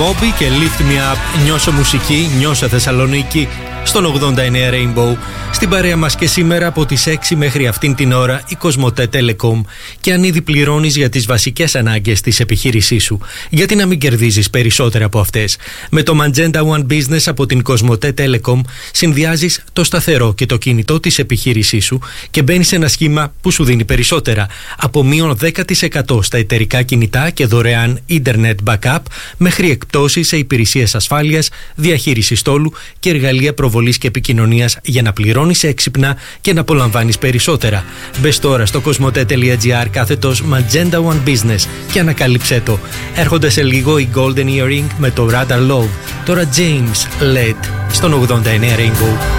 Moby και Lift Me Up. Νιώσω μουσική, νιώσω Θεσσαλονίκη στον 89 Rainbow. Στην παρέα μας και σήμερα από τις 6 μέχρι αυτήν την ώρα η Κοσμοτέ Telecom. Και αν ήδη πληρώνεις για τις βασικές ανάγκες της επιχείρησής σου, γιατί να μην κερδίζεις περισσότερα από αυτές? Με το Magenta One Business από την Κοσμοτέ Telecom συνδυάζεις το σταθερό και το κινητό της επιχείρησής σου και μπαίνεις σε ένα σχήμα που σου δίνει περισσότερα. Από μείον 10% στα εταιρικά κινητά και δωρεάν Internet Backup μέχρι εκπτώσεις σε υπηρεσίες ασφάλειας, διαχείριση στόλου και εργαλεία προβολής και επικοινωνίας για να πληρώνεις έξυπνα και να απολαμβάνεις περισσότερα. Μπες τώρα στο cosmote.gr/Magenta One Business και ανακάλυψέ το. Έρχονται σε λίγο η Golden Earring με το Radar Love. Τώρα James Led στον 89 Rainbow.